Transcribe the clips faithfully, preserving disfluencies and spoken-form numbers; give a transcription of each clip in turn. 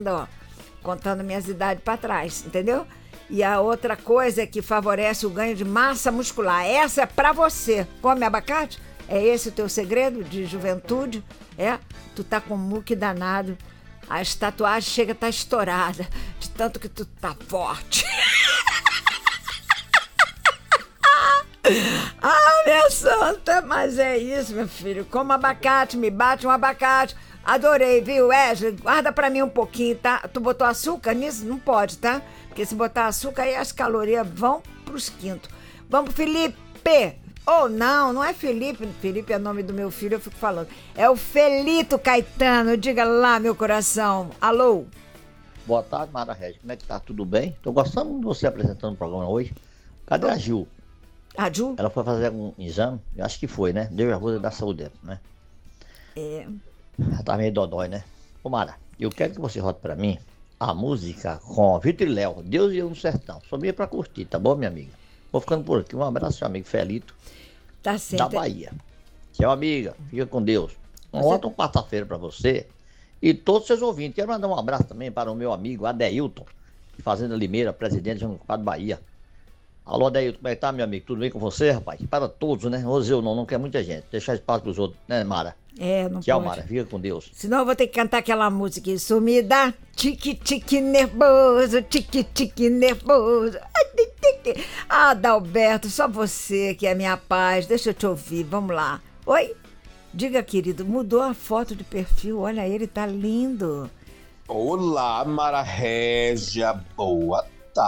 ó, contando minhas idades para trás, entendeu? E a outra coisa é que favorece o ganho de massa muscular. Essa é para você. Come abacate? É esse o teu segredo de juventude? É? Tu tá com um muque danado. As tatuagens chegam a estar estourada de tanto que tu tá forte. Ah, minha santa, mas é isso, meu filho. Como abacate, me bate um abacate. Adorei, viu, Wesley? Guarda pra mim um pouquinho, tá? Tu botou açúcar nisso? Não pode, tá? Porque se botar açúcar, aí as calorias vão pros quintos. Vamos pro Felipe. Ou oh, não, não é Felipe. Felipe é nome do meu filho, eu fico falando. É o Felito Caetano. Diga lá, meu coração. Alô? Boa tarde, Mara Regis. Como é que tá? Tudo bem? Tô gostando de você apresentando o programa hoje. Cadê a Gil? A Gil? Ela foi fazer um exame, eu acho que foi, né? Deu a rua da saúde dela, né? É. Ela tá meio dodói, né? Ô, Mara, eu quero que você rote pra mim a música com Vitor e Léo, Deus e eu no Sertão. Só minha pra curtir, tá bom, minha amiga? Vou ficando por aqui. Um abraço, seu amigo Felito. Tá certo. Da Bahia. Tchau, amiga. Fica com Deus. Uma você... ótima quarta-feira pra você e todos os seus ouvintes. Quero mandar um abraço também para o meu amigo Adeilton, de Fazenda Limeira, presidente de Junipado Bahia. Alô, Adeilton, como é que tá, meu amigo? Tudo bem com você, rapaz? Para todos, né? Hoje eu não, não quer muita gente. Deixar espaço pros outros, né, Mara? É, não Tchau, pode. Mara. Fica com Deus. Senão eu vou ter que cantar aquela música. Isso me dá tique-tique nervoso, tique-tique nervoso. Ah, Adalberto, só você que é minha paz. Deixa eu te ouvir, vamos lá. Oi? Diga, querido, mudou a foto de perfil. Olha, ele tá lindo. Olá, Mara Régia. Boa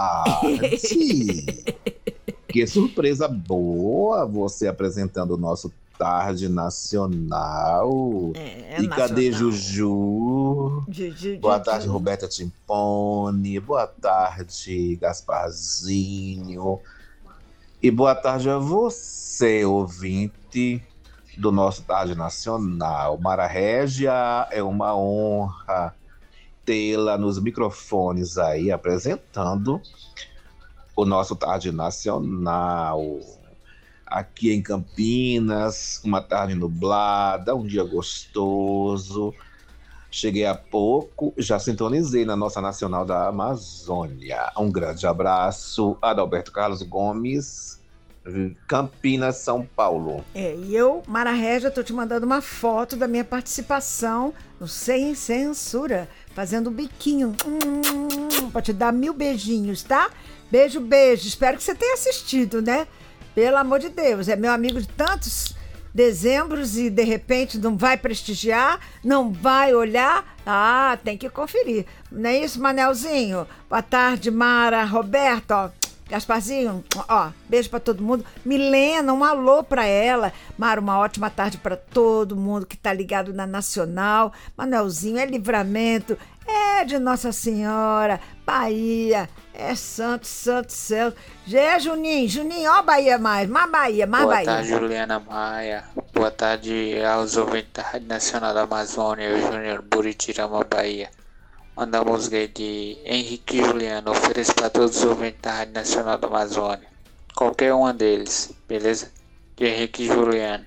tarde. Que surpresa boa você apresentando o nosso Tarde Nacional. É, é e nacional. Cadê Juju? Juju, Boa Juju. tarde, Roberta Timpone. Boa tarde, Gasparzinho. E boa tarde a você, ouvinte do nosso Tarde Nacional. Mara Régia, é uma honra tê-la nos microfones aí, apresentando o nosso Tarde Nacional. Aqui em Campinas, uma tarde nublada, um dia gostoso. Cheguei há pouco, já sintonizei na nossa Nacional da Amazônia. Um grande abraço, Adalberto Carlos Gomes, Campinas, São Paulo. É, e eu, Mara Régia, tô te mandando uma foto da minha participação no Sem Censura, fazendo um biquinho, hum, pra te dar mil beijinhos, tá? Beijo, beijo. Espero que você tenha assistido, né? Pelo amor de Deus, é meu amigo de tantos dezembros e de repente não vai prestigiar, não vai olhar. Ah, tem que conferir. Não é isso, Manelzinho? Boa tarde, Mara, Roberto, ó. Gasparzinho, ó, beijo pra todo mundo. Milena, um alô pra ela. Mara, uma ótima tarde pra todo mundo que tá ligado na Nacional. Manuelzinho, é Livramento, é de Nossa Senhora, Bahia, é Santo, Santo Céu. É Juninho, Juninho, ó Bahia mais, mais Bahia, mais Boa Bahia. tarde, Juliana Maia. Boa tarde aos ouvintes da Rádio Nacional da Amazônia, eu, Júnior Buritirama, Bahia. Manda a música aí de Henrique e Juliano, ofereço para todos os ouvintes da Rádio Nacional da Amazônia. Qualquer uma deles, beleza? De Henrique e Juliano.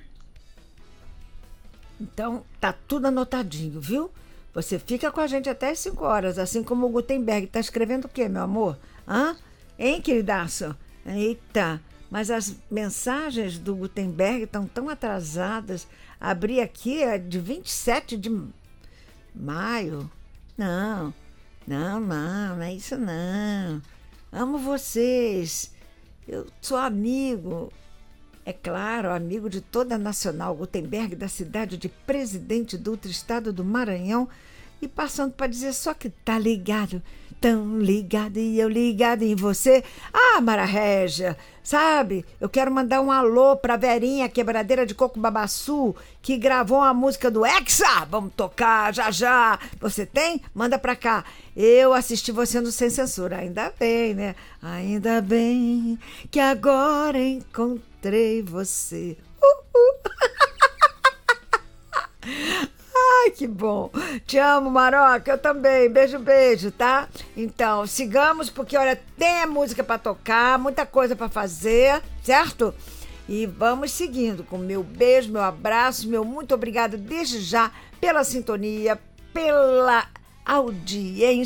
Então, tá tudo anotadinho, viu? Você fica com a gente até as cinco horas, assim como o Gutenberg. Tá escrevendo o quê, meu amor? Hã? Hein, queridaço? Eita, mas as mensagens do Gutenberg estão tão atrasadas. Abri aqui, é de vinte e sete de maio. Não, não, não, não é isso não. Amo vocês. Eu sou amigo, é claro, amigo de toda a Nacional Gutenberg, da cidade de Presidente Dutra, estado do Maranhão, e passando para dizer só que tá ligado, tão ligado e eu ligado em você. Ah, Mara Régia, sabe, eu quero mandar um alô pra Verinha, quebradeira de coco babaçu, que gravou a música do Hexa. Vamos tocar já já. Você tem? Manda pra cá. Eu assisti você no Sem Censura. Ainda bem, né? Ainda bem que agora encontrei você. Uh, uh. Ai, que bom. Te amo, Maroca. Eu também. Beijo, beijo, tá? Então, sigamos, porque, olha, tem a música pra tocar, muita coisa pra fazer, certo? E vamos seguindo com meu beijo, meu abraço, meu muito obrigado desde já pela sintonia, pela audiência.